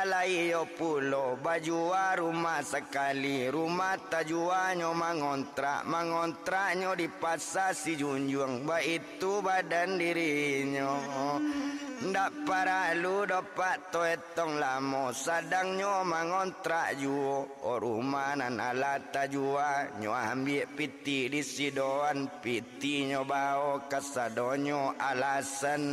balai yo pulo bajua rumah sekali rumah tajuanyo mangontraknyo di pasar si junjung itu badan dirinya ndak paralu dopak to etong lamo sadangnya mangontrak juo rumah nan alat tajua nyo ambil piti di sidoan piti nyo bao kasadonyo alasan